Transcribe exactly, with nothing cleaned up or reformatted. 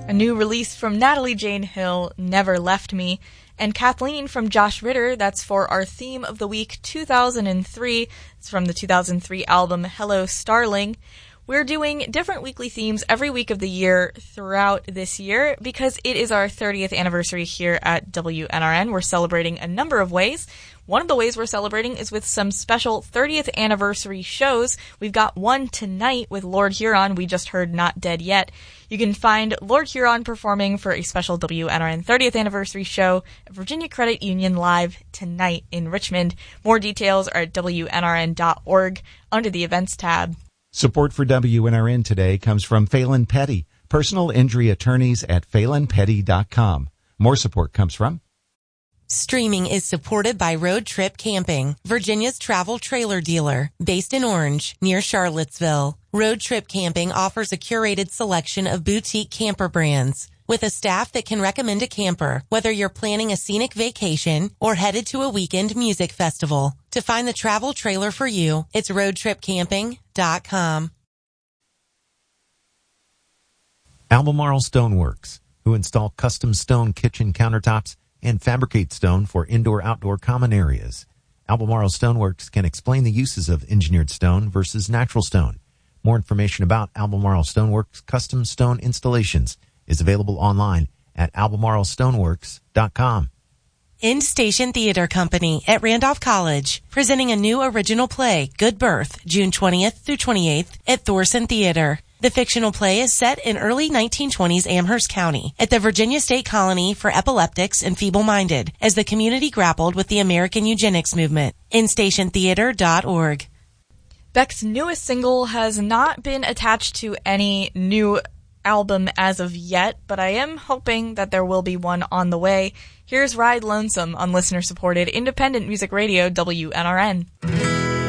A new release from Natalie Jane Hill, Never Left Me, and Kathleen from Josh Ritter. That's for our theme of the week, two thousand three. It's from the two thousand three album Hello Starling. We're doing different weekly themes every week of the year throughout this year because it is our thirtieth anniversary here at W N R N. We're celebrating a number of ways. One of the ways we're celebrating is with some special thirtieth anniversary shows. We've got one tonight with Lord Huron. We just heard Not Dead Yet. You can find Lord Huron performing for a special W N R N thirtieth anniversary show at Virginia Credit Union Live tonight in Richmond. More details are at W N R N dot org under the events tab. Support for W N R N today comes from Phelan Petty, personal injury attorneys at phelan petty dot com. More support comes from Streaming is supported by Road Trip Camping, Virginia's travel trailer dealer, based in Orange, near Charlottesville. Road Trip Camping offers a curated selection of boutique camper brands, with a staff that can recommend a camper, whether you're planning a scenic vacation or headed to a weekend music festival. To find the travel trailer for you, it's road trip camping dot com. Albemarle Stoneworks, who install custom stone kitchen countertops and fabricate stone for indoor-outdoor common areas. Albemarle Stoneworks can explain the uses of engineered stone versus natural stone. More information about Albemarle Stoneworks custom stone installations is available online at albemarle stoneworks dot com. End Station Theater Company at Randolph College, presenting a new original play, Good Birth, June twentieth through twenty-eighth at Thorson Theater. The fictional play is set in early nineteen twenties Amherst County at the Virginia State Colony for Epileptics and Feeble-Minded as the community grappled with the American eugenics movement. end station theater dot org. Beck's newest single has not been attached to any new album as of yet, but I am hoping that there will be one on the way. Here's Ride Lonesome on listener-supported independent music radio W N R N.